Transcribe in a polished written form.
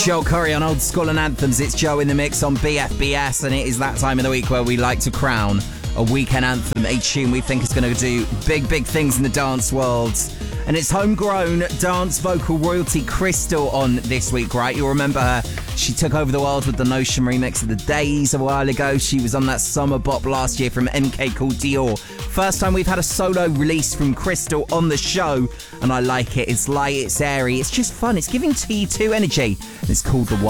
Joel Curry on Old School and Anthems. It's Joe in the mix on BFBS, and it is that time of the week where we like to crown a weekend anthem, a tune we think is going to do big things in the dance world. And it's homegrown dance vocal royalty Crystal on this week, right? You'll remember her. She took over the world with the Notion remix of The Days a while ago. She was on that summer bop last year from MK called Dior. First time we've had a solo release from Crystal on the show, and I like it. It's light, it's airy, it's just fun. It's giving T2 energy, and it's called The One.